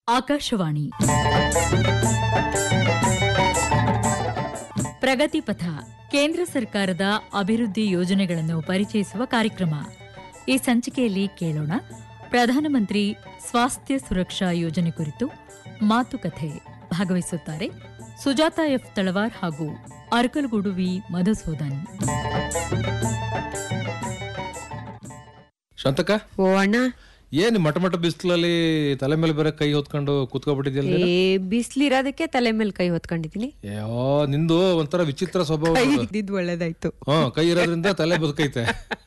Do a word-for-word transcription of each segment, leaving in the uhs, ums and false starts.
ಆಕಾಶವಾಣಿ ಪ್ರಗತಿಪಥ ಕೇಂದ್ರ ಸರ್ಕಾರದ ಅಭಿವೃದ್ಧಿ ಯೋಜನೆಗಳನ್ನು ಪರಿಚಯಿಸುವ ಕಾರ್ಯಕ್ರಮ. ಈ ಸಂಚಿಕೆಯಲ್ಲಿ ಕೇಳೋಣ ಪ್ರಧಾನಮಂತ್ರಿ ಸ್ವಾಸ್ಥ್ಯ ಸುರಕ್ಷಾ ಯೋಜನೆ ಕುರಿತು ಮಾತುಕತೆ. ಭಾಗವಹಿಸುತ್ತಾರೆ ಸುಜಾತಾ ಎಫ್ ತಳವಾರ್ ಹಾಗೂ ಅರಕಲಗೂಡು ವಿ ಮಧುಸೂದನ್. ಶಾಂತಕ, ಓ ಅಣ್ಣ, ಏನ್ ಮಟ ಮಟ ಬಿಸಿಲಲ್ಲಿ ತಲೆ ಮೇಲೆ ಬೇರೆ ಕೈ ಹೊತ್ಕೊಂಡು ಕೂತ್ಕೊಬಿಟ್ಟಿದ್ಯಲ್ಲ. ಬಿಸ್ಲಿರೋದಕ್ಕೆ ತಲೆ ಮೇಲೆ ಕೈ ಹೊತ್ಕೊಂಡಿದೀನಿ. ಅಯ್ಯೋ, ನಿಂದು ಒಂಥರ ವಿಚಿತ್ರ ಸ್ವಭಾವ. ಇದ್ದಿದ್ ಒಳ್ಳೇದಾಯ್ತು. ಹ್ಮ್, ಕೈ ಇರೋದ್ರಿಂದ ತಲೆ ಬದುಕೈತೆ.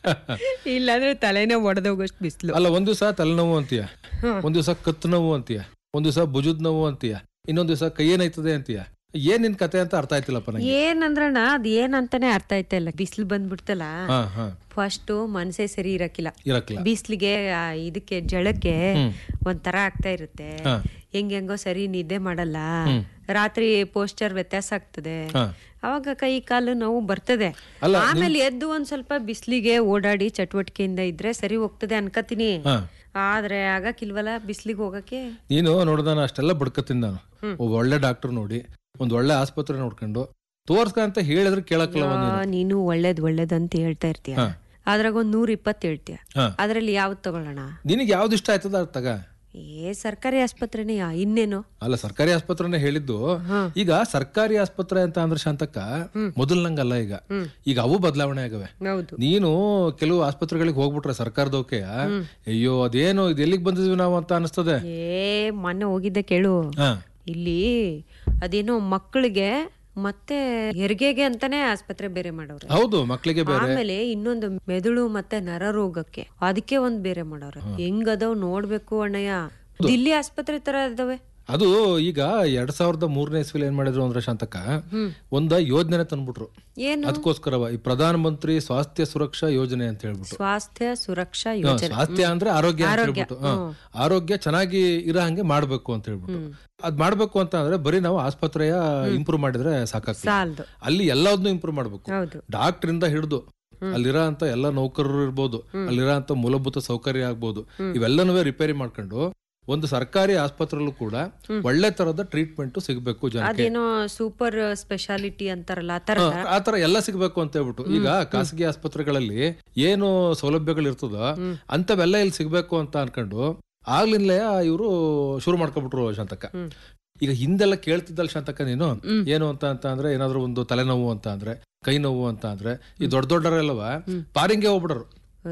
ಇಲ್ಲಾಂದ್ರೆ ತಲೆನೇ ಒಡೆದೋಗಷ್ಟು ಬಿಸ್ಲು. ಅಲ್ಲ, ಒಂದ್ ದಿವಸ ತಲೆನೋವು ಅಂತೀಯ, ಒಂದ್ ದಿವಸ ಕತ್ತು ನೋವು ಅಂತೀಯ, ಒಂದ್ ದಿವಸ ಭುಜದ ನೋವು ಅಂತೀಯ, ಇನ್ನೊಂದ್ ದಿವಸ ಕೈ ಏನಾಯ್ತದೆ ಅಂತೀಯ. ಏನ್ ನಿನ್ ಕತೆ ಅಂತ ಅರ್ಥ ಆಯ್ತಿಲ್ಲಪ್ಪ ನಂಗೆ. ಏನಂದ್ರಣ್ಣ, ಅದ್ ಏನಂತಾನೆ ಅರ್ಥ ಆಯ್ತಾ ಇಲ್ಲ. ಬಿಸ್ಲು ಬಂದ್ಬಿಡ್ತಲ್ಲ, ಫಸ್ಟ್ ಮನ್ಸೇ ಸರಿ ಇರಕ್ಕಿಲ್ಲ. ಬಿಸ್ಲಿಗೆ ಇದಕ್ಕೆ ಜಳಕ್ಕೆ ಒಂಥರ ಆಗ್ತಾ ಇರುತ್ತೆ. ಹೆಂಗ್ ಹೆಂಗೋ ಸರಿ ನಿದ್ದೆ ಮಾಡಲ್ಲ, ರಾತ್ರಿ ಪೋಸ್ಚರ್ ವ್ಯತ್ಯಾಸ ಆಗ್ತದೆ, ಅವಾಗ ಕೈ ಕಾಲು ನೋವು ಬರ್ತದೆ. ಆಮೇಲೆ ಎದ್ದು ಒಂದ್ ಸ್ವಲ್ಪ ಬಿಸ್ಲಿಗೆ ಓಡಾಡಿ ಚಟುವಟಿಕೆಯಿಂದ ಇದ್ರೆ ಸರಿ ಹೋಗ್ತದೆ ಅನ್ಕತೀನಿ. ಆದ್ರೆ ಆಗಕ್ಕಿಲ್ವಲ್ಲ ಬಿಸ್ಲಿಗೆ ಹೋಗಕ್ಕೆ. ನೀನು ನೋಡ್ದ, ನಾನು ಅಷ್ಟೆಲ್ಲ ಬಡ್ಕತೀನಿ. ನಾನು ಒಬ್ಬ ಒಳ್ಳೆ ಡಾಕ್ಟರ್ ನೋಡಿ ಒಂದ್ ಒಳ್ಳೆ ಆಸ್ಪತ್ರೆ ನೋಡ್ಕೊಂಡು ತೋರ್ಸ್ಕ ಅಂತ ಹೇಳಿದ್ರೆ ಕೇಳಕ್ಕಲ್ಲ. ನೀನು ಒಳ್ಳೇದ್ ಒಳ್ಳೇದ್ ಅಂತ ಹೇಳ್ತಾ ಇರ್ತೀಯ, ಅದ್ರಾಗ ಒಂದ್ ನೂರ ಇಪ್ಪತ್ತು ಹೇಳ್ತೀಯ. ಅದ್ರಲ್ಲಿ ಯಾವ್ದು ತಗೊಳ್ಳೋಣ? ನಿನಗೆ ಯಾವ್ದು ಇಷ್ಟ ಆಯ್ತದ ಅದ್ ತಗ. ಏ ಸರ್ಕಾರಿ ಆಸ್ಪತ್ರೆನೇ, ಇನ್ನೇನು? ಅಲ್ಲ, ಸರ್ಕಾರಿ ಆಸ್ಪತ್ರೆನೇ ಹೇಳಿದ್ದು. ಈಗ ಸರ್ಕಾರಿ ಆಸ್ಪತ್ರೆ ಅಂತ ಅಂದ್ರೆ ಶಾಂತಕ್ಕ ಮೊದಲ್ನಂಗಲ್ಲ. ಈಗ ಈಗ ಅವು ಬದಲಾವಣೆ ಆಗವೆ. ನೀನು ಕೆಲವು ಆಸ್ಪತ್ರೆಗಳಿಗೆ ಹೋಗ್ಬಿಟ್ರೆ ಸರ್ಕಾರದವಕ್ಕೆ, ಅಯ್ಯೋ ಅದೇನು ಇದು ಎಲ್ಲಿಗೆ ಬಂದಿದ್ವಿ ನಾವು ಅಂತ ಅನಿಸ್ತದೆ. ಏ ಮೊನ್ನೆ ಹೋಗಿದ್ದೆ ಕೇಳು, ಇಲ್ಲಿ ಅದೇನೋ ಮಕ್ಕಳಿಗೆ ಮತ್ತೆ ಹೆರಿಗೆಗೆ ಅಂತಾನೆ ಆಸ್ಪತ್ರೆ ಬೇರೆ ಮಾಡೋರು. ಹೌದು, ಮಕ್ಕಳಿಗೆ ಬೇರೆ. ಆಮೇಲೆ ಇನ್ನೊಂದು ಮೆದುಳು ಮತ್ತೆ ನರರೋಗಕ್ಕೆ ಅದಕ್ಕೆ ಒಂದ್ ಬೇರೆ ಮಾಡೋರು. ಹೆಂಗದವ್ ನೋಡ್ಬೇಕು ಅಣ್ಣಯ್ಯ. ದಿಲ್ಲಿ ಆಸ್ಪತ್ರೆ ತರ ಇದಾವೆ. ಅದು ಈಗ ಎರಡ್ ಸಾವಿರದ ಮೂರನೇ ಇಸ್ವಿಲಿ ಏನ್ ಮಾಡಿದ್ರು ಅಂದ್ರೆ ಶಾಂತಕ, ಒಂದ ಯೋಜನೆ ತಂದ್ಬಿಟ್ರು. ಅದಕ್ಕೋಸ್ಕರವ ಈ ಪ್ರಧಾನ ಮಂತ್ರಿ ಸ್ವಾಸ್ಥ್ಯ ಸುರಕ್ಷಾ ಯೋಜನೆ ಅಂತ ಹೇಳ್ಬಿಟ್ಟು. ಸ್ವಾಸ್ಥ್ಯ ಸುರಕ್ಷಾ ಯೋಜನೆ, ಸ್ವಾಸ್ಥ್ಯ ಅಂದ್ರೆ ಆರೋಗ್ಯ ಅಂತ ಹೇಳ್ಬಿಟ್ಟು. ಆರೋಗ್ಯ ಚೆನ್ನಾಗಿ ಇರೋ ಹಂಗೆ ಮಾಡ್ಬೇಕು ಅಂತ ಹೇಳ್ಬಿಟ್ಟು. ಅದ್ ಮಾಡ್ಬೇಕು ಅಂತ ಅಂದ್ರೆ ಬರೀ ನಾವು ಆಸ್ಪತ್ರೆಯ ಇಂಪ್ರೂವ್ ಮಾಡಿದ್ರೆ ಸಾಕಾಗ್ತದೆ. ಅಲ್ಲಿ ಎಲ್ಲದನ್ನು ಇಂಪ್ರೂವ್ ಮಾಡ್ಬೇಕು. ಡಾಕ್ಟರ್ ಇಂದ ಹಿಡಿದು ಅಲ್ಲಿರೋ ಅಂತ ಎಲ್ಲ ನೌಕರರು ಇರ್ಬೋದು, ಅಲ್ಲಿರೋ ಅಂತ ಮೂಲಭೂತ ಸೌಕರ್ಯ ಆಗ್ಬೋದು, ಇವೆಲ್ಲನೂ ರಿಪೇರಿ ಮಾಡ್ಕೊಂಡು ಒಂದು ಸರ್ಕಾರಿ ಆಸ್ಪತ್ರೆಲ್ಲೂ ಕೂಡ ಒಳ್ಳೆ ತರದ ಟ್ರೀಟ್ಮೆಂಟ್ ಸಿಗ್ಬೇಕು ಜನಕ್ಕೆ. ಅದೇನೋ ಸೂಪರ್ ಸ್ಪೆಷಾಲಿಟಿ ಅಂತಾರಲ್ಲ, ಆತರ ಎಲ್ಲ ಸಿಗ್ಬೇಕು ಅಂತ ಹೇಳ್ಬಿಟ್ಟು. ಈಗ ಖಾಸಗಿ ಆಸ್ಪತ್ರೆಗಳಲ್ಲಿ ಏನು ಸೌಲಭ್ಯಗಳು ಇರ್ತದೋ ಅಂತವೆಲ್ಲ ಇಲ್ಲಿ ಸಿಗ್ಬೇಕು ಅಂತ ಅನ್ಕೊಂಡು ಆಗ್ಲಿಂದಲೇ ಇವರು ಶುರು ಮಾಡ್ಕೊಬಿಟ್ರು ಶಾಂತಕ್ಕ. ಈಗ ಹಿಂದೆಲ್ಲ ಕೇಳ್ತಿದ್ದಲ್ಲ ಶಾಂತಕ್ಕ ನೀನು, ಏನು ಅಂತ ಅಂತ ಅಂದ್ರೆ ಏನಾದ್ರು ಒಂದು ತಲೆನೋವು ಅಂತ ಅಂದ್ರೆ, ಕೈ ನೋವು ಅಂತ ಅಂದ್ರೆ, ಈ ದೊಡ್ಡ ದೊಡ್ಡರೆಲ್ಲವ ಪಾರಿಂಗೆ ಹೋಗ್ಬಿಡರು.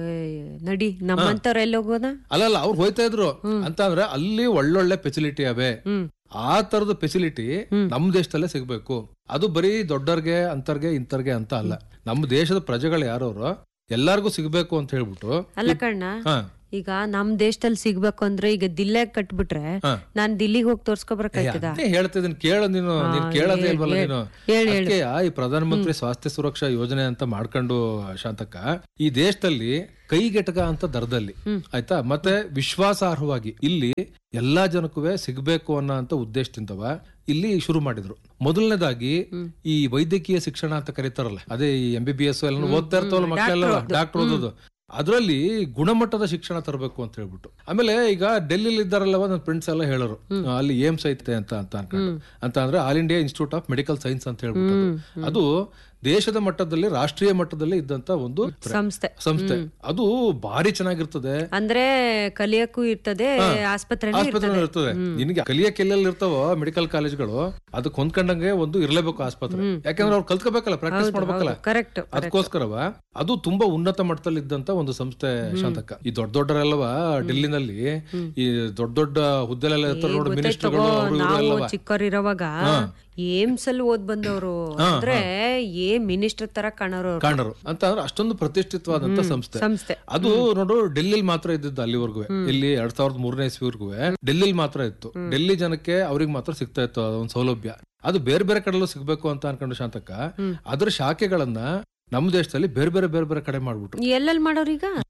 ನಡಿ ನಮ್ಮಂತವ್ರೆಲ್ಲ ಹೋಗೋದ. ಅಲ್ಲಲ್ಲ, ಅವ್ರು ಹೋಯ್ತಾ ಇದ್ರು ಅಂತ ಅಂದ್ರೆ ಅಲ್ಲಿ ಒಳ್ಳೊಳ್ಳೆ ಫೆಸಿಲಿಟಿ ಅವೆ. ಆ ತರದ ಫೆಸಿಲಿಟಿ ನಮ್ ದೇಶದಲ್ಲೇ ಸಿಗ್ಬೇಕು. ಅದು ಬರೀ ದೊಡ್ಡರ್ಗೆ ಅಂತರ್ಗೆ ಇಂತರ್ಗೆ ಅಂತ ಅಲ್ಲ, ನಮ್ಮ ದೇಶದ ಪ್ರಜೆಗಳು ಯಾರವ್ರು ಎಲ್ಲಾರ್ಗು ಸಿಗ್ಬೇಕು ಅಂತ ಹೇಳ್ಬಿಟ್ಟು. ಅಲ್ಲ ಕಣ್ಣ, ಈಗ ನಮ್ ದೇಶದಲ್ಲಿ ಸಿಗ್ಬೇಕು ಅಂದ್ರೆ ಈಗ ದಿಲ್ಲಿಗ್ ಕಟ್ಬಿಟ್ರೆ ನಾನ್ ದಿಲ್ಲಿಗೆ ಹೋಗಿ ತೋರ್ಸ್ಕೊಬರಕಾಯ್ತದ? ಹೇಳ್ತಿದ್ದೀನಿ ಕೇಳ, ನೀನು ನೀನ್ ಕೇಳೋದೇ ಇಲ್ವಲ್ಲ ನೀನು. ಅದಕ್ಕೆ ಈ ಪ್ರಧಾನ ಮಂತ್ರಿ ಸ್ವಾಸ್ಥ್ಯ ಸುರಕ್ಷಾ ಯೋಜನೆ ಅಂತ ಮಾಡ್ಕೊಂಡು ಶಾಂತಕ್ಕ ಈ ದೇಶದಲ್ಲಿ ಕೈಗೆಟಕ ಅಂತ ದರದಲ್ಲಿ, ಆಯ್ತಾ, ಮತ್ತೆ ವಿಶ್ವಾಸಾರ್ಹವಾಗಿ ಇಲ್ಲಿ ಎಲ್ಲಾ ಜನಕ್ಕೂ ಸಿಗ್ಬೇಕು ಅನ್ನೋ ಅಂತ ಉದ್ದೇಶದಿಂದವ ಇಲ್ಲಿ ಶುರು ಮಾಡಿದ್ರು. ಮೊದಲನೇದಾಗಿ ಈ ವೈದ್ಯಕೀಯ ಶಿಕ್ಷಣ ಅಂತ ಕರೀತಾರಲ್ಲ, ಅದೇ ಈ ಎಂ ಬಿ ಬಿ ಎಸ್ ಎಲ್ಲ ಓದ್ತಾ ಇರ್ತಾವಲ್ಲ ಮಕ್ಕಳೆಲ್ಲ, ಡಾಕ್ಟರ್ ಓದೋದು, ಅದರಲ್ಲಿ ಗುಣಮಟ್ಟದ ಶಿಕ್ಷಣ ತರಬೇಕು ಅಂತ ಹೇಳ್ಬಿಟ್ಟು. ಆಮೇಲೆ ಈಗ ಡೆಲ್ಲಿಲಿ ಇದ್ದಾರಲ್ಲವ ನನ್ನ ಫ್ರೆಂಡ್ಸ್ ಎಲ್ಲ ಹೇಳೋರು, ಅಲ್ಲಿ ಏಮ್ಸ್ ಐತೆ ಅಂತ ಅಂತ ಅನ್ಕೊಂಡು. ಅಂತ ಅಂದ್ರೆ all India institute of medical science ಅಂತ ಹೇಳ್ಬಿಟ್ಟು. ಅದು ದೇಶದ ಮಟ್ಟದಲ್ಲಿ ರಾಷ್ಟ್ರೀಯ ಮಟ್ಟದಲ್ಲಿ ಇದ್ದಂತ ಒಂದು ಸಂಸ್ಥೆ ಸಂಸ್ಥೆ ಅದು ಭಾರಿ ಚೆನ್ನಾಗಿರ್ತದೆ. ಅಂದ್ರೆ ಕಲಿಯಕ್ಕೂ ಇರ್ತದೆ, ಆಸ್ಪತ್ರೆ ಇರ್ತದೆ. ನಿನ್ಗೆ ಕಲಿಯಕ್ಕೆ ಎಲ್ಲೆಲ್ಲಿ ಇರ್ತಾವೋ ಮೆಡಿಕಲ್ ಕಾಲೇಜ್ಗಳು, ಅದಕ್ಕೆ ಹೊಂದ್ಕೊಂಡಂಗೆ ಒಂದು ಇರ್ಲೇಬೇಕು ಆಸ್ಪತ್ರೆ. ಯಾಕಂದ್ರೆ ಅವ್ರು ಕಲ್ತ್ಕೋಬೇಕಲ್ಲ, ಪ್ರಾಕ್ಟೀಸ್ ಮಾಡ್ಬೇಕಲ್ಲ. ಕರೆಕ್ಟ್. ಅದಕ್ಕೋಸ್ಕರವ ಅದು ತುಂಬಾ ಉನ್ನತ ಮಟ್ಟದಲ್ಲಿ ಇದ್ದಂತ ಒಂದು ಸಂಸ್ಥೆ ಶಾಂತಕ್ಕ. ಈ ದೊಡ್ಡ ದೊಡ್ಡರೆಲ್ಲವ ಡೆಲ್ಲಿನಲ್ಲಿ ಈ ದೊಡ್ಡ ದೊಡ್ಡ ಹುದ್ದೆಲೆಲ್ಲ ಇರ್ತಾರೆ ನೋಡು, ಮಿನಿಸ್ಟರ್ಗಳು. ಚಿಕ್ಕವರಿರುವಾಗ ಏಮ್ಸ್ ಅಲ್ಲಿ ಓದ್ ಬಂದವರು ಅಂದ್ರೆ ಏ ಮಿನಿಸ್ಟರ್ ತರ ಕಾಣೋರು ಕಾಣರು ಅಂತ ಅಂದ್ರೆ ಅಷ್ಟೊಂದು ಪ್ರತಿಷ್ಠಿತವಾದಂತ ಸಂಸ್ಥೆ ಅದು. ನೋಡು, ಡೆಲ್ಲಿಲಿ ಮಾತ್ರ ಇದ್ದಿದ್ದು ಅಲ್ಲಿವರೆಗೂ. ಇಲ್ಲಿ ಎರಡ್ ಸಾವಿರದ ಮೂರನೇ ಇಸ್ವಿವರೆಗೂ ಡೆಲ್ಲಿಲಿ ಮಾತ್ರ ಇತ್ತು. ಡೆಲ್ಲಿ ಜನಕ್ಕೆ ಅವ್ರಿಗೆ ಮಾತ್ರ ಸಿಗ್ತಾ ಇತ್ತು ಒಂದು ಸೌಲಭ್ಯ. ಅದು ಬೇರೆ ಬೇರೆ ಕಡೆಲ್ಲೂ ಸಿಗ್ಬೇಕು ಅಂತ ಅನ್ಕೊಂಡು ಶಾಂತಕ್ಕ ಅದ್ರ ಶಾಖೆಗಳನ್ನ ನಮ್ಮ ದೇಶದಲ್ಲಿ ಬೇರೆ ಬೇರೆ ಬೇರೆ ಬೇರೆ ಕಡೆ ಮಾಡ್ಬಿಟ್ರು. ಎಲ್ಲೆಲ್ಲಿ ಮಾಡೋರು ಈಗ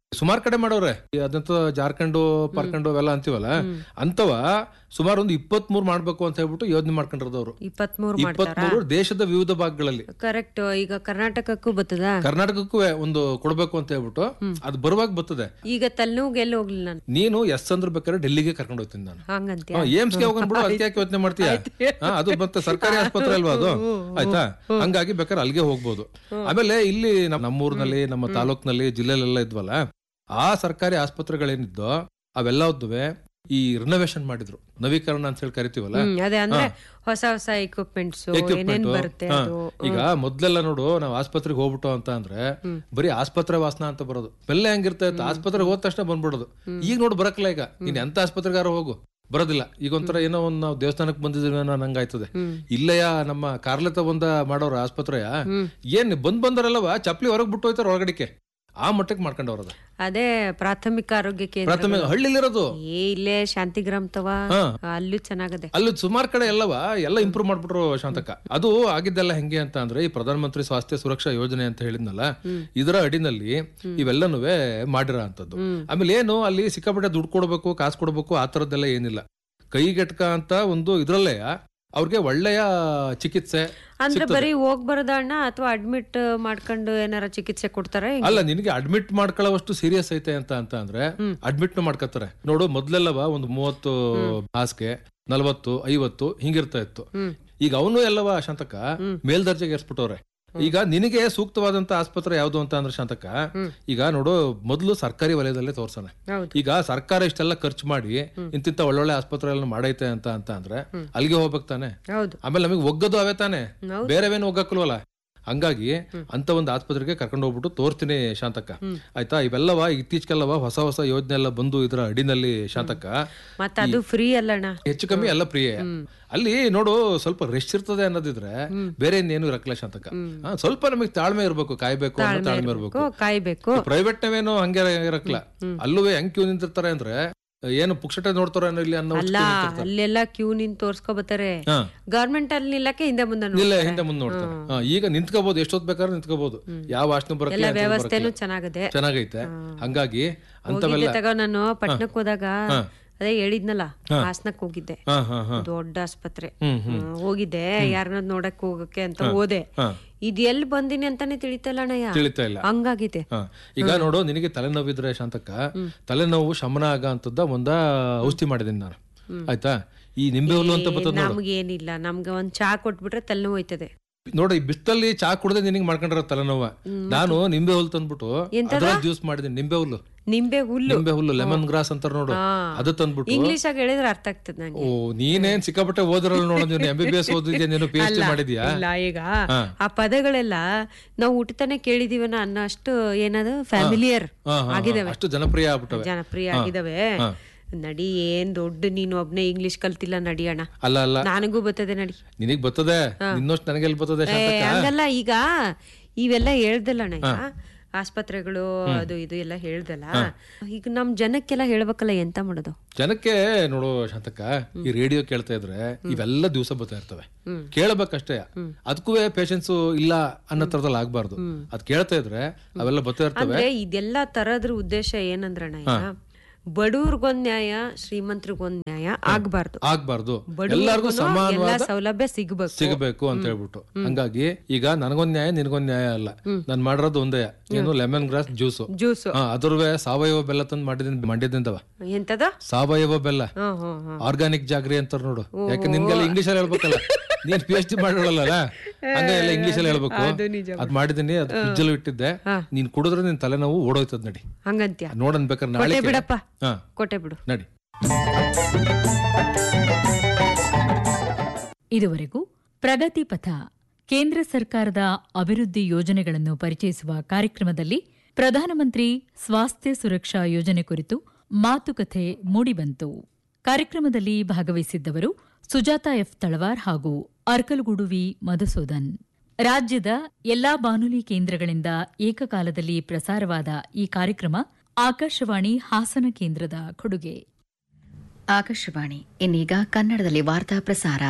ಸುಮಾರು ಕಡೆ ಮಾಡೋರೆ ಅದಂತ ಜಾರ್ಖಂಡ್ ಪಾರ್ಖಂಡ್ ಅವೆಲ್ಲ ಅಂತೀವಲ್ಲ ಅಂತವ ಸುಮಾರು ಒಂದು ಇಪ್ಪತ್ ಮೂರ್ ಮಾಡ್ಬೇಕು ಅಂತ ಹೇಳ್ಬಿಟ್ಟು ಯೋಜನೆ ಮಾಡ್ಕೊಂಡಿರೋದವ್ರು. ಇಪ್ಪತ್ಮೂರು ಇಪ್ಪತ್ಮೂರು ದೇಶದ ವಿವಿಧ ಭಾಗಗಳಲ್ಲಿ. ಕರೆಕ್ಟ್. ಈಗ ಕರ್ನಾಟಕಕ್ಕೂ ಬರ್ತದ, ಕರ್ನಾಟಕಕ್ಕೂ ಒಂದು ಕೊಡ್ಬೇಕು ಅಂತ ಹೇಳ್ಬಿಟ್ಟು ಅದು ಬರುವಾಗ ಬರ್ತದೆ. ಈಗ ತಲೆನೋವು ಎಲ್ಲಿ ಹೋಗ್ಲಿಲ್ಲ ನಾನು. ನೀನು ಎಸ್ ಅಂದ್ರ ಬೇಕಾದ್ರೆ ಡೆಲ್ಲಿಗೆ ಕರ್ಕೊಂಡು ಹೋಗ್ತೀನಿ ನಾನು. ಹಂಗಂತ ಏಮ್ಸ್ಗೆ ಹೋಗ್ಬಿಡು, ಅದಕ್ಕೆ ಯಾಕೆ ಯೋಚನೆ ಮಾಡ್ತೀಯ? ಅದು ಮತ್ತೆ ಸರ್ಕಾರಿ ಆಸ್ಪತ್ರೆ ಅಲ್ವಾ ಅದು, ಆಯ್ತಾ? ಹಂಗಾಗಿ ಬೇಕಾದ್ರೆ ಅಲ್ಲಿಗೆ ಹೋಗ್ಬೋದು. ಆಮೇಲೆ ಇಲ್ಲಿ ನಮ್ಮೂರ್ನಲ್ಲಿ, ನಮ್ಮ ತಾಲೂಕ್ನಲ್ಲಿ, ಜಿಲ್ಲೆಲೆಲ್ಲ ಇದ್ವಲ್ಲ, ಆ ಸರ್ಕಾರಿ ಆಸ್ಪತ್ರೆಗಳೇನಿದ್ದೋ ಅವೆಲ್ಲವೇ ಈ ರಿನೋವೇಷನ್ ಮಾಡಿದ್ರು, ನವೀಕರಣ ಅಂತ ಹೇಳಿ ಕರಿತೀವಲ್ಲ. ಅದೇ ಅಂದ್ರೆ ಹೊಸ ಹೊಸ ಎಕ್ವಿಪ್ಮೆಂಟ್ಸ್ ಏನೇನ್ ಬರುತ್ತೆ. ಈಗ ಮೊದ್ಲೆಲ್ಲ ನೋಡು, ನಾವ್ ಆಸ್ಪತ್ರೆಗೆ ಹೋಗ್ಬಿಟ್ಟು ಅಂತ ಅಂದ್ರೆ ಬರೀ ಆಸ್ಪತ್ರೆ ವಾಸನ ಅಂತ ಬರೋದು. ಬೆಲ್ಲ ಹೆಂಗಿರ್ತಾ ಇತ್ತು, ಆಸ್ಪತ್ರೆಗೆ ಹೋದ ತಕ್ಷಣ ಬಂದ್ಬಿಡೋದು. ಈಗ ನೋಡು ಬರಕ್ಲ, ಈಗ ನೀನ್ ಎಂತ ಆಸ್ಪತ್ರೆಗಾರ ಹೋಗು ಬರೋದಿಲ್ಲ. ಈಗ ಒಂಥರ ಏನೋ ಒಂದ್ ನಾವು ದೇವಸ್ಥಾನಕ್ಕೆ ಬಂದಿದ್ದೀವಿ ನಂಗಾಯ್ತದೆ. ಇಲ್ಲಯ್ಯ ನಮ್ಮ ಕಾರ್ಲೆತ ಬಂದ ಮಾಡೋರ ಆಸ್ಪತ್ರೆಯ ಏನ್ ಬಂದ್ ಬಂದರಲ್ಲವ ಚಪ್ಲಿ ಹೊರಗ್ ಬಿಟ್ಟು ಹೋಯ್ತಾರ ಹೊರಗಡಿಕೆ, ಆ ಮಟ್ಟಕ್ಕೆ ಮಾಡ್ಕೊಂಡವ್ರದ. ಅದೇ ಪ್ರಾಥಮಿಕ ಆರೋಗ್ಯ ಕೇಂದ್ರ ಪ್ರಾಥಮಿಕ ಹಳ್ಳಿಲಿರೋದು. ಏ ಇಲ್ಲೇ ಶಾಂತಿಗ್ರಾಮ್ ತವ ಅಲ್ಲೂ ಚೆನ್ನಾಗದೆ. ಅಲ್ಲೂ ಸುಮಾರು ಕಡೆ ಎಲ್ಲವ ಎಲ್ಲ ಇಂಪ್ರೂವ್ ಮಾಡ್ಬಿಟ್ರು ಶಾಂತಕ. ಅದು ಆಗಿದ್ದೆಲ್ಲ ಹೆಂಗೆ ಅಂತ ಅಂದ್ರೆ ಈ ಪ್ರಧಾನ ಮಂತ್ರಿ ಸ್ವಾಸ್ಥ್ಯ ಸುರಕ್ಷಾ ಯೋಜನೆ ಅಂತ ಹೇಳಿದ್ನಲ್ಲ, ಇದರ ಅಡಿನಲ್ಲಿ ಇವೆಲ್ಲನೂ ಮಾಡಿರೋ ಅಂತದ್ದು. ಆಮೇಲೆ ಏನು ಅಲ್ಲಿ ಸಿಕ್ಕಾಪಟ್ಟೆ ದುಡ್ಡು ಕೊಡ್ಬೇಕು, ಕಾಸು ಕೊಡ್ಬೇಕು, ಆ ತರದ್ದೆಲ್ಲ ಏನಿಲ್ಲ. ಕೈಗೆಟ್ಕ ಅಂತ ಒಂದು ಇದ್ರಲ್ಲೇ ಅವ್ರಿಗೆ ಒಳ್ಳೆಯ ಚಿಕಿತ್ಸೆ ಅಂದ್ರೆ ಬರೀ ಹೋಗ್ ಬರೋದಣ್ಣ, ಅಥವಾ ಅಡ್ಮಿಟ್ ಮಾಡ್ಕೊಂಡು ಏನಾರ ಚಿಕಿತ್ಸೆ ಕೊಡ್ತಾರೆ? ಅಲ್ಲ, ನಿನಗೆ ಅಡ್ಮಿಟ್ ಮಾಡ್ಕೊಳ್ಳೋವಷ್ಟು ಸೀರಿಯಸ್ ಐತೆ ಅಂತ ಅಂತ ಅಂದ್ರೆ ಅಡ್ಮಿಟ್ ಮಾಡ್ಕೊತಾರೆ. ನೋಡು, ಮೊದ್ಲೆಲ್ಲವ ಒಂದು ಮೂವತ್ತು ಹಾಸಿಗೆ, ನಲ್ವತ್ತು, ಐವತ್ತು ಹಿಂಗಿರ್ತಾ ಇತ್ತು. ಈಗ ಅವನು ಎಲ್ಲವ ಶಾಂತಕ ಮೇಲ್ದರ್ಜೆಗೆ ಏರ್ಸ್ಬಿಟ್ಟವ್ರೆ. ಈಗ ನಿನಗೆ ಸೂಕ್ತವಾದಂತ ಆಸ್ಪತ್ರೆ ಯಾವ್ದು ಅಂತ ಅಂದ್ರೆ ಶಾಂತಕ, ಈಗ ನೋಡು, ಮೊದ್ಲು ಸರ್ಕಾರಿ ವಲಯದಲ್ಲೇ ತೋರ್ಸೋಣ. ಈಗ ಸರ್ಕಾರ ಇಷ್ಟೆಲ್ಲ ಖರ್ಚು ಮಾಡಿ ಇಂತಿಂತ ಒಳ್ಳೊಳ್ಳೆ ಆಸ್ಪತ್ರೆ ಮಾಡೈತೆ ಅಂತ ಅಂತ ಅಂದ್ರೆ ಅಲ್ಲಿಗೆ ಹೋಗ್ಬೇಕು ತಾನೆ. ಆಮೇಲೆ ನಮಗೆ ಒಗ್ಗದು ಅವೇ ತಾನೆ, ಬೇರೆವೇನು ಒಗ್ಗಕ್ಕಲ್ವಲ್ಲ. ಹಂಗಾಗಿ ಅಂತ ಒಂದು ಆಸ್ಪತ್ರೆಗೆ ಕರ್ಕೊಂಡು ಹೋಗ್ಬಿಟ್ಟು ತೋರ್ತೀನಿ ಶಾಂತಕ್ಕ, ಆಯ್ತಾ? ಇವೆಲ್ಲವ ಇತ್ತೀಚೆಗೆಲ್ಲವ ಹೊಸ ಹೊಸ ಯೋಜನೆ ಎಲ್ಲ ಬಂದು ಇದರ ಅಡಿನಲ್ಲಿ ಶಾಂತಕ್ಕ. ಮತ್ತೆ ಅದು ಫ್ರೀ ಅಲ್ಲಣ್ಣ, ಹೆಚ್ಚು ಕಮ್ಮಿ ಎಲ್ಲ ಫ್ರೀಯೇ. ಅಲ್ಲಿ ನೋಡು, ಸ್ವಲ್ಪ ರೆಸ್ಟ್ ಇರ್ತದೆ ಅನ್ನೋದಿದ್ರೆ ಬೇರೆ ಇನ್ನೇನು ಇರಕ್ಲ ಶಾಂತಕ. ಸ್ವಲ್ಪ ನಮಗೆ ತಾಳ್ಮೆ ಇರ್ಬೇಕು, ಕಾಯ್ಬೇಕು ಅನ್ನೋ ತಾಳ್ಮೆ ಇರ್ಬೇಕು, ಕಾಯ್ಬೇಕು. ಪ್ರೈವೇಟ್ ನಾವೇನು ಹಂಗೆ ಇರಕ್ಲ. ಅಲ್ಲೂ ಹೆಂಗ್ ಕ್ಯೂ ನಿಂತಿರ್ತಾರೆ ಅಂದ್ರೆ ಏನು ಪುಕ್ಷಟೆ ನೋಡ್ತಾರ ಇಲ್ಲಿ ಅನ್ನೋ. ಅಲ್ಲೆಲ್ಲ ಕ್ಯೂ ನಿಂತ್ ತೋರ್ಸ್ಕೊಬತ್ತಾರೆ. ಗವರ್ಮೆಂಟ್ ಅಲ್ಲಿ ನಿಲ್ಲಕ್ಕೆ ಹಿಂದೆ ಮುಂದೆ ಹಿಂದೆ ಮುಂದೆ ನೋಡ್ತಾರೆ. ಈಗ ನಿಂತ್ಕೋಬಹುದು, ಎಷ್ಟೊತ್ ಬೇಕಾದ್ರೆ ನಿಂತ್ಕೋಬಹುದು. ಯಾವ ವಾಸನೆ ಬರಕ್ಕೆ ವ್ಯವಸ್ಥೆನೂ ಚೆನ್ನಾಗದೆ, ಚೆನ್ನಾಗೈತೆ. ಹಂಗಾಗಿ ಅಂತವೆಲ್ಲ ತಗೋ. ನಾನು ಪಟ್ನಕ್ ಹೋದಾಗ ಅದೇ ಹೇಳಿದ್ನಲ್ಲ, ಹಾಸನಕ್ ಹೋಗಿದ್ದೆ, ದೊಡ್ಡ ಆಸ್ಪತ್ರೆ ಹೋಗಿದ್ದೆ, ಯಾರನ್ನ ನೋಡಕ್ ಹೋಗಕ್ಕೆ ಅಂತ ಹೋದೆ. ಇದ್ ಎಲ್ಲಿ ಬಂದಿನಿ ಅಂತಾನೆ ತಿಳಿತಾ ಇಲ್ಲ ಅಣ್ಣಯ್ಯ, ತಿಳಿತಾ ಇಲ್ಲ. ಹಂಗಾಗಿದೆ. ಈಗ ನೋಡು, ನಿನಗೆ ತಲೆನೋವಿದ್ರೆ ಶಾಂತಕ್ಕ, ತಲೆನೋವು ಶಮನ ಆಗ ಅಂತದ ಒಂದ ಔಷಧಿ ಮಾಡಿದೀನಿ ನಾನು, ಆಯ್ತಾ? ಈ ನಿಂಬೆ ಹುಲ್ಲು ಅಂತ ಬರ್ತದ. ನಮ್ಗೆ ಏನಿಲ್ಲ, ನಮ್ಗೆ ಒಂದ್ ಚಾ ಕೊಟ್ಬಿಟ್ರೆ ತಲೆನೋವು ಹೋಯ್ತದೆ. ನೋಡಿ, ಈ ಬಿಸ್ತಲ್ಲಿ ಚಾ ಕುಡ್ದೆ ನಿನಗೆ ಮಾಡ್ಕೊಂಡ್ರ ತಲೆನೋವ. ನಾನು ನಿಂಬೆ ಹುಲ್ಲು ತಂದ್ಬಿಟ್ಟು ಜ್ಯೂಸ್ ಮಾಡಿದೀನಿ. ನಿಂಬೆ ಹುಲ್ಲು, ನಿಂಬೆ ಹುಲ್ಲು, ನಿಂಬೆ ಹುಲ್ಲು ಲೆಮನ್ ಗ್ರಾಸ್ ಅಂತಾರ ನೋಡು, ಅದು ತಂದ್ಬಿಟ್ಟು. ಇಂಗ್ಲಿಷ್ ಆಗಿ ಹೇಳಿದ್ರೆ ಅರ್ಥ ಆಗ್ತದೆ ನಂಗೆ. ಓ, ನೀನೇನ್ ಸಿಕ್ಕಾಪಟ್ಟೆ ಓದಿರಲ್ಲ ನೋಡ, ನೀನು ಎಂ ಬಿ ಬಿ ಎಸ್ ಓದಿದ್ಯಾ, ನೀನು ಪಿ ಎಚ್ ಡಿ ಮಾಡಿದ್ಯಾ? ಈಗ ಆ ಪದಗಳೆಲ್ಲ ನಾವು ಹುಟ್ಟತಾನೆ ಕೇಳಿದೀವನ ಅನ್ನೋ ಅಷ್ಟು ಏನದು ಫ್ಯಾಮಿಲಿಯರ್ ಆಗಿದಾವೆ, ಅಷ್ಟು ಜನಪ್ರಿಯ ಆಗ್ಬಿಟ್ಟವೆ, ಜನಪ್ರಿಯ ಆಗಿದಾವೆ. ನಡಿ, ಏನ್ ದೊಡ್ಡ ನೀನು ಒಬ್ನೇ ಇಂಗ್ಲಿಷ್ ಕಲ್ತಿಲ್ಲ, ನಡಿ ಅಣ್ಣ. ಅಲ್ಲ ಅಲ್ಲ, ನನಗೂ ಬರ್ತದೆ, ನಡಿ. ನಿನಗ್ ಬರ್ತದೆ, ನಿನ್ನಷ್ಟು ನನಗೆಲ್ಲಿ ಬರ್ತದೆ? ಹಂಗಲ್ಲ, ಈಗ ಇವೆಲ್ಲ ಹೇಳ್ದಲ್ಲ ಅಣ್ಣ, ಈಗ ಆಸ್ಪತ್ರೆಗಳು ಅದು ಇದು ಎಲ್ಲ ಹೇಳ್ದಲ್ಲ, ಈಗ ನಮ್ ಜನಕ್ಕೆಲ್ಲ ಹೇಳ್ಬೇಕಲ್ಲ, ಎಂತ ಮಾಡೋದು? ಜನಕ್ಕೆ ನೋಡು ಶಾಂತಕ್ಕ, ಈ ರೇಡಿಯೋ ಕೇಳ್ತಾ ಇದ್ರೆ ಇವೆಲ್ಲ ದಿವಸ ಬರ್ತಾ ಇರ್ತವೆ, ಕೇಳಬೇಕಷ್ಟೇ. ಅದಕ್ಕೂ ಪೇಷನ್ಸ್ ಇಲ್ಲ ಅನ್ನೋ ತರದಲ್ಲಿ ಆಗ್ಬಾರ್ದು. ಅದ್ ಕೇಳ್ತಾ ಇದ್ರೆ ಅವೆಲ್ಲ ಬರ್ತಾ ಇರ್ತವೆ. ಇದೆಲ್ಲ ತರದ್ರ ಉದ್ದೇಶ ಏನಂದ್ರಣ್ಣ, ಬಡವ್ರಿಗೊಂದ್ ನ್ಯಾಯ, ಶ್ರೀಮಂತರಿಗೊಂದ್ ನ್ಯಾಯ ಆಗ್ಬಾರ್ದು ಆಗ್ಬಾರ್ದು ಎಲ್ಲರಿಗೂ ಸಮಾನವಾದ ಸೌಲಭ್ಯ ಸಿಗಬೇಕು ಸಿಗಬೇಕು ಅಂತ ಹೇಳ್ಬಿಟ್ಟು. ಹಂಗಾಗಿ ಈಗ ನನಗೊಂದ್ ನ್ಯಾಯ, ನಿನಗೊಂದ್ ನ್ಯಾಯ ಅಲ್ಲ. ನಾನ್ ಮಾಡಿರೋದು ಒಂದೇ, ಏನು ಲೆಮನ್ ಗ್ರಾಸ್ ಜ್ಯೂಸು. ಜ್ಯೂಸ್ ಅದ್ರವೇ ಸಾವಯವ ಬೆಲ್ಲ ತಂದು ಮಾಡಿದೀನಿ, ಮಂಡ್ಯದಿಂದವ. ಎಂತದ ಸಾವಯವ ಬೆಲ್ಲ, ಆರ್ಗಾನಿಕ್ ಜಾಗ್ರಿ ಅಂತಾರ ನೋಡು. ಯಾಕೆ ನಿನ್ಗೆಲ್ಲ ಇಂಗ್ಲಿಷ್ ಅಲ್ಲಿ ಹೇಳ್ಬೇಕಲ್ಲ, ನೀನ್ ಪಿ ಎಚ್ ಡಿ ಮಾಡಿರಲ್ಲ, ಹಂಗ ಎಲ್ಲ ಇಂಗ್ಲಿಷ್ ಅಲ್ಲಿ ಹೇಳ್ಬೇಕು. ಅದ್ ಮಾಡಿದೀನಿ, ಅದು ಫ್ರಿಜ್ಜಲ್ಲಿ ಇಟ್ಟಿದ್ದೆ. ನೀನ್ ಕುಡಿದ್ರೆ ನಿನ್ ತಲೆನೋವು ಓಡೋಯ್ತದ. ನಡಿ, ಹಂಗಂತ್ಯ? ನೋಡನ್ ಬೇಕಾದ್ರೆ ನಾಳೆ ಬಿಡಪ್ಪ, ಕೊಟ್ಟೆ ಬಿಡು, ನಡಿ. ಇದುವರೆಗೂ ಪ್ರಗತಿ ಪಥ, ಕೇಂದ್ರ ಸರ್ಕಾರದ ಅಭಿವೃದ್ಧಿ ಯೋಜನೆಗಳನ್ನು ಪರಿಚಯಿಸುವ ಕಾರ್ಯಕ್ರಮದಲ್ಲಿ ಪ್ರಧಾನಮಂತ್ರಿ ಸ್ವಾಸ್ಥ್ಯ ಸುರಕ್ಷಾ ಯೋಜನೆ ಕುರಿತು ಮಾತುಕತೆ ಮೂಡಿಬಂತು. ಕಾರ್ಯಕ್ರಮದಲ್ಲಿ ಭಾಗವಹಿಸಿದ್ದವರು ಸುಜಾತಾ ಎಫ್ ತಳವಾರ್ ಹಾಗೂ ಅರ್ಕಲಗೂಡು ವಿ ಮಧುಸೂದನ್. ರಾಜ್ಯದ ಎಲ್ಲಾ ಬಾನುಲಿ ಕೇಂದ್ರಗಳಿಂದ ಏಕಕಾಲದಲ್ಲಿ ಪ್ರಸಾರವಾದ ಈ ಕಾರ್ಯಕ್ರಮ ಆಕಾಶವಾಣಿ ಹಾಸನ ಕೇಂದ್ರದ ಕೊಡುಗೆ. ಆಕಾಶವಾಣಿ ಇನ್ನೀಗ ಕನ್ನಡದಲ್ಲಿ ವಾರ್ತಾ ಪ್ರಸಾರ.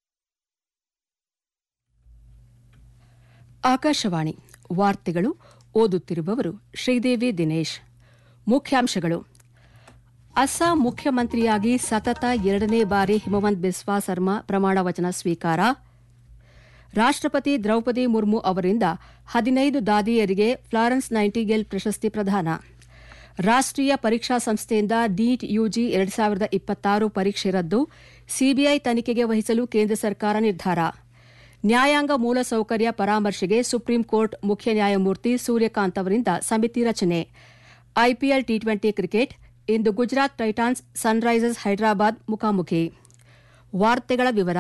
ಆಕಾಶವಾಣಿ ವಾರ್ತೆಗಳು ಓದುತ್ತಿರುವವರು ಶ್ರೀದೇವಿ ದಿನೇಶ್. ಮುಖ್ಯಾಂಶಗಳು. ಅಸ್ಸಾಂ ಮುಖ್ಯಮಂತ್ರಿಯಾಗಿ ಸತತ ಎರಡನೇ ಬಾರಿ ಹಿಮವಂತ್ ಬಿಸ್ವಾ ಸರ್ಮಾ ಪ್ರಮಾಣ ವಚನ ಸ್ವೀಕಾರ. ರಾಷ್ಟ್ರಪತಿ ದ್ರೌಪದಿ ಮುರ್ಮು ಅವರಿಂದ ಹದಿನೈದು ದಾದಿಯರಿಗೆ ಫ್ಲಾರೆನ್ಸ್ ನೈಟಿಂಗೇಲ್ ಪ್ರಶಸ್ತಿ ಪ್ರದಾನ. ರಾಷ್ಟ್ರೀಯ ಪರೀಕ್ಷಾ ಸಂಸ್ಥೆಯಿಂದ ನೀಟ್ ಯುಜಿ ಎರಡು ಸಾವಿರದ ಇಪ್ಪತ್ತಾರು ಪರೀಕ್ಷೆ ರದ್ದು. ಸಿಬಿಐ ತನಿಖೆಗೆ ವಹಿಸಲು ಕೇಂದ್ರ ಸರ್ಕಾರ ನಿರ್ಧಾರ. ನ್ಯಾಯಾಂಗ ಮೂಲಸೌಕರ್ಯ ಪರಾಮರ್ಶೆಗೆ ಸುಪ್ರೀಂ ಕೋರ್ಟ್ ಮುಖ್ಯ ನ್ಯಾಯಮೂರ್ತಿ ಸೂರ್ಯಕಾಂತ್ ಅವರಿಂದ ಸಮಿತಿ ರಚನೆ. ಐಪಿಎಲ್ ಟಿ ಟ್ವೆಂಟಿ ಕ್ರಿಕೆಟ್ ಇಂದು ಗುಜರಾತ್ ಟೈಟಾನ್ಸ್ ಸನ್ರೈಸರ್ಸ್ ಹೈದರಾಬಾದ್ ಮುಖಾಮುಖಿ. ವಾರ್ತೆಗಳ ವಿವರ.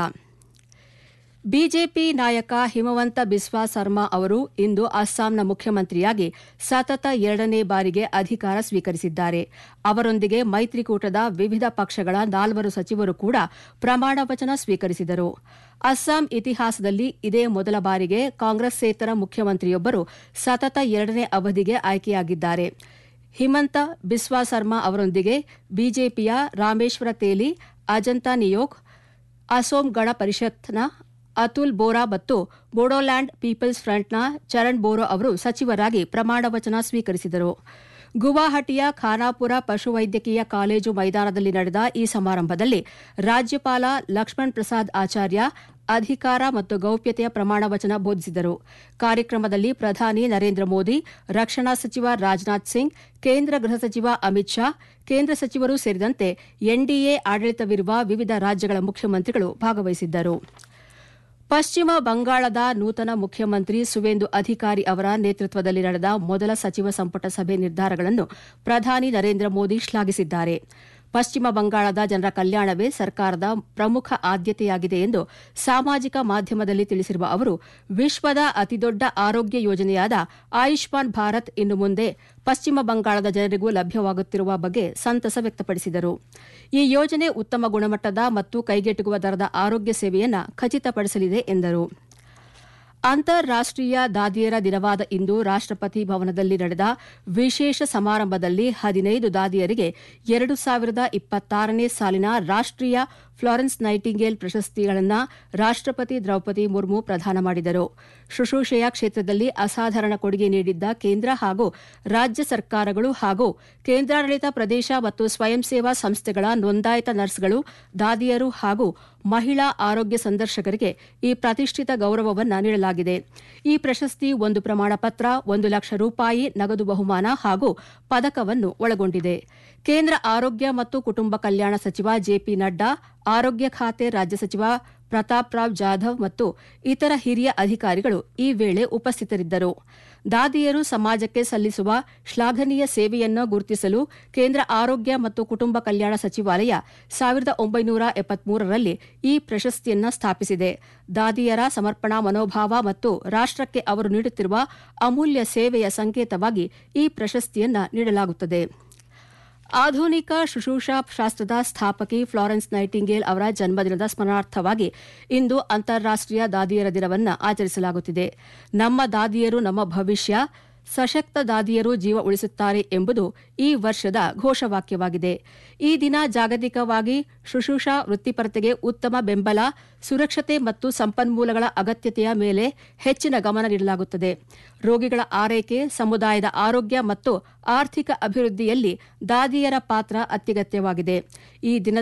ಬಿಜೆಪಿ ನಾಯಕ ಹಿಮವಂತ ಬಿಸ್ವಾ ಸರ್ಮಾ ಅವರು ಇಂದು ಅಸ್ಸಾಂನ ಮುಖ್ಯಮಂತ್ರಿಯಾಗಿ ಸತತ ಎರಡನೇ ಬಾರಿಗೆ ಅಧಿಕಾರ ಸ್ವೀಕರಿಸಿದ್ದಾರೆ. ಅವರೊಂದಿಗೆ ಮೈತ್ರಿಕೂಟದ ವಿವಿಧ ಪಕ್ಷಗಳ ನಾಲ್ವರು ಸಚಿವರು ಕೂಡ ಪ್ರಮಾಣ ವಚನ ಸ್ವೀಕರಿಸಿದರು. ಅಸ್ಸಾಂ ಇತಿಹಾಸದಲ್ಲಿ ಇದೇ ಮೊದಲ ಬಾರಿಗೆ ಕಾಂಗ್ರೆಸ್ಸೇತರ ಮುಖ್ಯಮಂತ್ರಿಯೊಬ್ಬರು ಸತತ ಎರಡನೇ ಅವಧಿಗೆ ಆಯ್ಕೆಯಾಗಿದ್ದಾರೆ. ಹಿಮಂತ ಬಿಸ್ವಾ ಸರ್ಮಾ ಅವರೊಂದಿಗೆ ಬಿಜೆಪಿಯ ರಾಮೇಶ್ವರ ತೇಲಿ, ಅಜಂತಾ ನಿಯೋಗ್, ಅಸೋಂ ಗಣ ಪರಿಷತ್ನ ಅತುಲ್ ಬೋರಾ ಮತ್ತು ಬೋಡೋಲ್ಯಾಂಡ್ ಪೀಪಲ್ಸ್ ಫ್ರಂಟ್ನ ಚರಣ್ ಬೋರೋ ಅವರು ಸಚಿವರಾಗಿ ಪ್ರಮಾಣ ವಚನ ಸ್ವೀಕರಿಸಿದರು. ಗುವಾಹಟಿಯ ಖಾನಾಪುರ ಪಶುವೈದ್ಯಕೀಯ ಕಾಲೇಜು ಮೈದಾನದಲ್ಲಿ ನಡೆದ ಈ ಸಮಾರಂಭದಲ್ಲಿ ರಾಜ್ಯಪಾಲ ಲಕ್ಷ್ಮಣ್ ಪ್ರಸಾದ್ ಆಚಾರ್ಯ ಅಧಿಕಾರ ಮತ್ತು ಗೌಪ್ಯತೆಯ ಪ್ರಮಾಣ ವಚನ ಬೋಧಿಸಿದರು. ಕಾರ್ಯಕ್ರಮದಲ್ಲಿ ಪ್ರಧಾನಿ ನರೇಂದ್ರ ಮೋದಿ, ರಕ್ಷಣಾ ಸಚಿವ ರಾಜನಾಥ್ ಸಿಂಗ್, ಕೇಂದ್ರ ಗೃಹ ಸಚಿವ ಅಮಿತ್ ಶಾ, ಕೇಂದ್ರ ಸಚಿವರು ಸೇರಿದಂತೆ ಎನ್ಡಿಎ ಆಡಳಿತವಿರುವ ವಿವಿಧ ರಾಜ್ಯಗಳ ಮುಖ್ಯಮಂತ್ರಿಗಳು ಭಾಗವಹಿಸಿದ್ದರು. ಪಶ್ಚಿಮ ಬಂಗಾಳದ ನೂತನ ಮುಖ್ಯಮಂತ್ರಿ ಸುವೇಂದು ಅಧಿಕಾರಿ ಅವರ ನೇತೃತ್ವದಲ್ಲಿ ನಡೆದ ಮೊದಲ ಸಚಿವ ಸಂಪುಟ ಸಭೆ ನಿರ್ಧಾರಗಳನ್ನು ಪ್ರಧಾನಿ ನರೇಂದ್ರ ಮೋದಿ ಶ್ಲಾಘಿಸಿದ್ದಾರೆ. ಪಶ್ಚಿಮ ಬಂಗಾಳದ ಜನರ ಕಲ್ಯಾಣವೇ ಸರ್ಕಾರದ ಪ್ರಮುಖ ಆದ್ಯತೆಯಾಗಿದೆ ಎಂದು ಸಾಮಾಜಿಕ ಮಾಧ್ಯಮದಲ್ಲಿ ತಿಳಿಸಿರುವ ಅವರು, ವಿಶ್ವದ ಅತಿದೊಡ್ಡ ಆರೋಗ್ಯ ಯೋಜನೆಯಾದ ಆಯುಷ್ಮಾನ್ ಭಾರತ್ ಇನ್ನು ಮುಂದೆ ಪಶ್ಚಿಮ ಬಂಗಾಳದ ಜನರಿಗೂ ಲಭ್ಯವಾಗುತ್ತಿರುವ ಬಗ್ಗೆ ಸಂತಸ ವ್ಯಕ್ತಪಡಿಸಿದರು. ಈ ಯೋಜನೆ ಉತ್ತಮ ಗುಣಮಟ್ಟದ ಮತ್ತು ಕೈಗೆಟುಕುವ ದರದ ಆರೋಗ್ಯ ಸೇವೆಯನ್ನು ಖಚಿತಪಡಿಸಲಿದೆ ಎಂದರು. ಅಂತಾರಾಷ್ಟೀಯ ದಾದಿಯರ ದಿನವಾದ ಇಂದು ರಾಷ್ಟ್ರಪತಿ ಭವನದಲ್ಲಿ ನಡೆದ ವಿಶೇಷ ಸಮಾರಂಭದಲ್ಲಿ ಹದಿನೈದು ದಾದಿಯರಿಗೆ ಎರಡು ಸಾವಿರದ ಇಪ್ಪತ್ತಾರನೇ ಸಾಲಿನ ರಾಷ್ಟ್ರೀಯ ಫ್ಲಾರೆನ್ಸ್ ನೈಟಿಂಗೇಲ್ ಪ್ರಶಸ್ತಿಗಳನ್ನು ರಾಷ್ಟ್ರಪತಿ ದ್ರೌಪದಿ ಮುರ್ಮು ಪ್ರದಾನ ಮಾಡಿದರು. ಶುಶ್ರೂಷೆಯ ಕ್ಷೇತ್ರದಲ್ಲಿ ಅಸಾಧಾರಣ ಕೊಡುಗೆ ನೀಡಿದ್ದ ಕೇಂದ್ರ ಹಾಗೂ ರಾಜ್ಯ ಸರ್ಕಾರಗಳು ಹಾಗೂ ಕೇಂದ್ರಾಡಳಿತ ಪ್ರದೇಶ ಮತ್ತು ಸ್ವಯಂ ಸೇವಾ ಸಂಸ್ಥೆಗಳ ನೋಂದಾಯಿತ ನರ್ಸ್ಗಳು, ದಾದಿಯರು ಹಾಗೂ ಮಹಿಳಾ ಆರೋಗ್ಯ ಸಂದರ್ಶಕರಿಗೆ ಈ ಪ್ರತಿಷ್ಠಿತ ಗೌರವವನ್ನು ನೀಡಲಾಗಿದೆ. ಈ ಪ್ರಶಸ್ತಿ ಒಂದು ಪ್ರಮಾಣ ಪತ್ರ, ಒಂದು ಲಕ್ಷ ರೂಪಾಯಿ ನಗದು ಬಹುಮಾನ ಹಾಗೂ ಪದಕವನ್ನು ಒಳಗೊಂಡಿದೆ. ಕೇಂದ್ರ ಆರೋಗ್ಯ ಮತ್ತು ಕುಟುಂಬ ಕಲ್ಯಾಣ ಸಚಿವ ಜೆಪಿ ನಡ್ಡಾ, ಆರೋಗ್ಯ ಖಾತೆ ರಾಜ್ಯ ಸಚಿವ ಪ್ರತಾಪ್ ರಾವ್ ಜಾಧವ್ ಮತ್ತು ಇತರ ಹಿರಿಯ ಅಧಿಕಾರಿಗಳು ಈ ವೇಳೆ ಉಪಸ್ಥಿತರಿದ್ದರು. ದಾದಿಯರು ಸಮಾಜಕ್ಕೆ ಸಲ್ಲಿಸುವ ಶ್ಲಾಘನೀಯ ಸೇವೆಯನ್ನು ಗುರುತಿಸಲು ಕೇಂದ್ರ ಆರೋಗ್ಯ ಮತ್ತು ಕುಟುಂಬ ಕಲ್ಯಾಣ ಸಚಿವಾಲಯ ಸಾವಿರದ ಒಂಬೈನೂರ ಎಪ್ಪತ್ಮೂರರಲ್ಲಿ ಈ ಪ್ರಶಸ್ತಿಯನ್ನು ಸ್ಥಾಪಿಸಿದೆ. ದಾದಿಯರ ಸಮರ್ಪಣಾ ಮನೋಭಾವ ಮತ್ತು ರಾಷ್ಟ್ರಕ್ಕೆ ಅವರು ನೀಡುತ್ತಿರುವ ಅಮೂಲ್ಯ ಸೇವೆಯ ಸಂಕೇತವಾಗಿ ಈ ಪ್ರಶಸ್ತಿಯನ್ನು ನೀಡಲಾಗುತ್ತದೆ. ಆಧುನಿಕ ಶುಶ್ರೂಷಾ ಶಾಸ್ತ್ರದ ಸ್ಥಾಪಕಿ ಫ್ಲಾರೆನ್ಸ್ ನೈಟಿಂಗೇಲ್ ಅವರ ಜನ್ಮದಿನದ ಸ್ಮರಣಾರ್ಥವಾಗಿ ಇಂದು ಅಂತಾರಾಷ್ಟೀಯ ದಾದಿಯರ ದಿನವನ್ನು ಆಚರಿಸಲಾಗುತ್ತಿದೆ. ನಮ್ಮ ದಾದಿಯರು ನಮ್ಮ ಭವಿಷ್ಯ, ಸಶಕ್ತ ದಾದಿಯರು ಜೀವ ಉಳಿಸುತ್ತಾರೆ ಎಂಬುದು ಈ ವರ್ಷದ ಘೋಷವಾಕ್ಯವಾಗಿದೆ. ಈ ದಿನ ಜಾಗತಿಕವಾಗಿ ಶುಶ್ರೂಷಾ ವೃತ್ತಿಪರತೆಗೆ ಉತ್ತಮ ಬೆಂಬಲ, ಸುರಕ್ಷತೆ ಮತ್ತು ಸಂಪನ್ಮೂಲಗಳ ಅಗತ್ಯತೆಯ ಮೇಲೆ ಹೆಚ್ಚಿನ ಗಮನ ನೀಡಲಾಗುತ್ತದೆ. ರೋಗಿಗಳ ಆರೈಕೆ, ಸಮುದಾಯದ ಆರೋಗ್ಯ ಮತ್ತು ಆರ್ಥಿಕ ಅಭಿವೃದ್ಧಿಯಲ್ಲಿ ದಾದಿಯರ ಪಾತ್ರ ಅತ್ಯಗತ್ಯವಾಗಿದೆ. ಈ ದಿನ